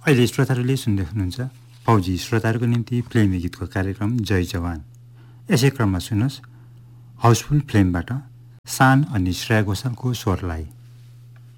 अहिले श्रोताहरूले सुन्दै हुनुहुन्छ फौजी श्रोताहरूको निम्ति फिल्मी गीतको कार्यक्रम जय जवान। यसै क्रममा सुन्नुहोस् हाउसफुल फिल्मबाट सान अनि श्रेया घोषालको स्वरलाई।